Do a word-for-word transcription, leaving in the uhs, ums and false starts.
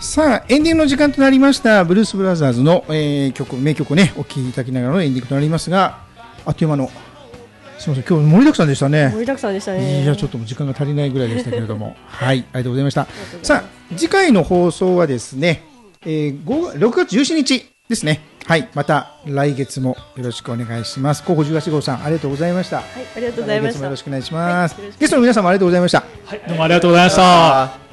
さあエンディングの時間となりました。ブルースブラザーズの、えー、曲名曲をねお聴きいただきながらのエンディングとなりますが、あっという間のすみません今日盛りだくさんでしたね。 盛りだくさんでしたね。 いやちょっともう時間が足りないぐらいでしたけれどもはいありがとうございました。さあ次回の放送はですね、えー、ろくがつじゅうしちにちですね。はい、また来月もよろしくお願いします。候補じゅうはち号さんありがとうございました。はい、 ありがとうございました。 来月もよろしくお願いします。はい、ゲストの皆様ありがとうございました。 はい、どうもありがとうございました。